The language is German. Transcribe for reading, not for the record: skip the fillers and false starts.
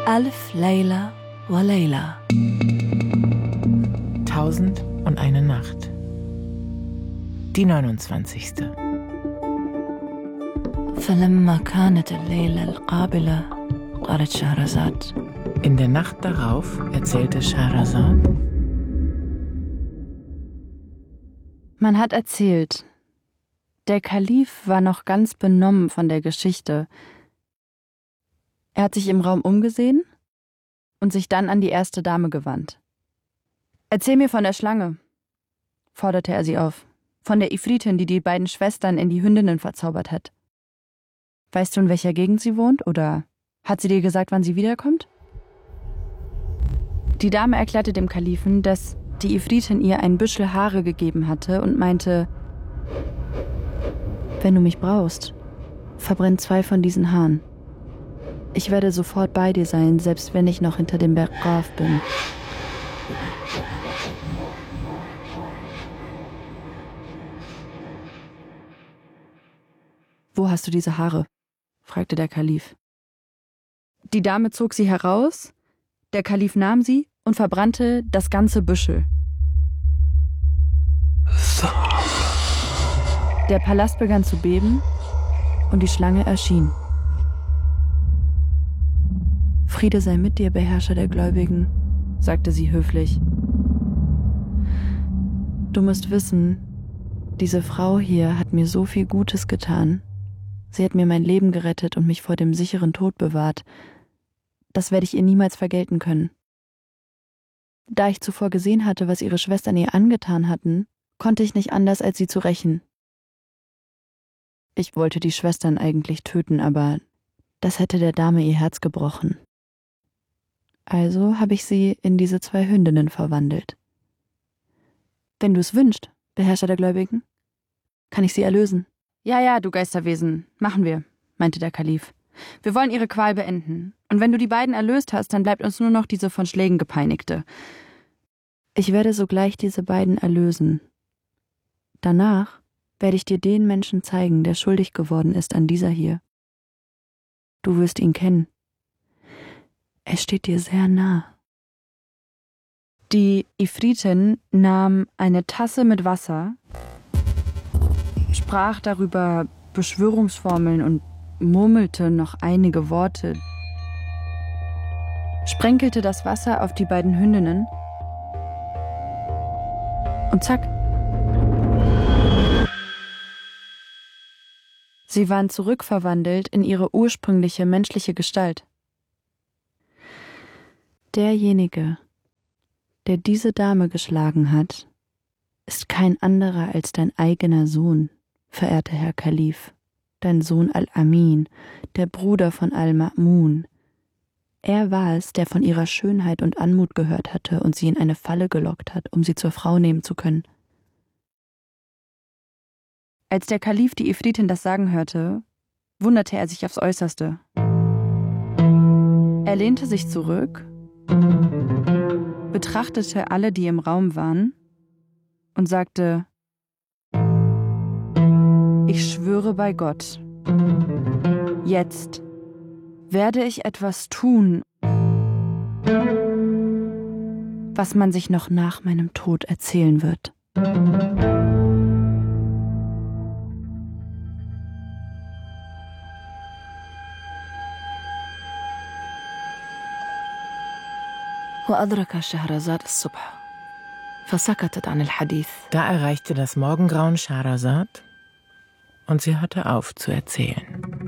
ألف ليلة وليلة. 1001 Nacht. Die 29. فلما كانت الليلة القابلة قالت شهرزاد. In der Nacht darauf erzählte Schahrazad: Man hat erzählt, der Kalif war noch ganz benommen von der Geschichte. Er hat sich im Raum umgesehen und sich dann an die erste Dame gewandt. »Erzähl mir von der Schlange«, forderte er sie auf, »von der Ifritin, die die beiden Schwestern in die Hündinnen verzaubert hat. Weißt du, in welcher Gegend sie wohnt, oder hat sie dir gesagt, wann sie wiederkommt?« Die Dame erklärte dem Kalifen, dass die Ifritin ihr ein Büschel Haare gegeben hatte und meinte: »Wenn du mich brauchst, verbrenn 2 von diesen Haaren. Ich werde sofort bei dir sein, selbst wenn ich noch hinter dem Berg Qaf bin.« »Wo hast du diese Haare?« fragte der Kalif. Die Dame zog sie heraus, der Kalif nahm sie und verbrannte das ganze Büschel. Der Palast begann zu beben und die Schlange erschien. »Friede sei mit dir, Beherrscher der Gläubigen«, sagte sie höflich. »Du musst wissen, diese Frau hier hat mir so viel Gutes getan. Sie hat mir mein Leben gerettet und mich vor dem sicheren Tod bewahrt. Das werde ich ihr niemals vergelten können. Da ich zuvor gesehen hatte, was ihre Schwestern ihr angetan hatten, konnte ich nicht anders, als sie zu rächen. Ich wollte die Schwestern eigentlich töten, aber das hätte der Dame ihr Herz gebrochen. Also habe ich sie in diese 2 Hündinnen verwandelt. Wenn du es wünschst, Beherrscher der Gläubigen, kann ich sie erlösen.« »Ja, du Geisterwesen, machen wir«, meinte der Kalif. »Wir wollen ihre Qual beenden. Und wenn du die beiden erlöst hast, dann bleibt uns nur noch diese von Schlägen gepeinigte. Ich werde sogleich diese beiden erlösen. Danach werde ich dir den Menschen zeigen, der schuldig geworden ist an dieser hier. Du wirst ihn kennen. Er steht dir sehr nah.« Die Ifritin nahm eine Tasse mit Wasser, sprach darüber Beschwörungsformeln und murmelte noch einige Worte, sprenkelte das Wasser auf die beiden Hündinnen und zack. Sie waren zurückverwandelt in ihre ursprüngliche menschliche Gestalt. Derjenige, der diese Dame geschlagen hat, ist kein anderer als dein eigener Sohn, verehrter Herr Kalif, dein Sohn Al-Amin, der Bruder von Al-Ma'mun. Er war es, der von ihrer Schönheit und Anmut gehört hatte und sie in eine Falle gelockt hat, um sie zur Frau nehmen zu können. Als der Kalif die Ifritin das sagen hörte, wunderte er sich aufs Äußerste. Er lehnte sich zurück, betrachtete alle, die im Raum waren, und sagte: »Ich schwöre bei Gott, jetzt werde ich etwas tun, was man sich noch nach meinem Tod erzählen wird.« وأدرك شهرزاد الصبح فسكتت عن الحديث. Da erreichte das Morgengrauen Schahrazad und sie hörte auf zu erzählen.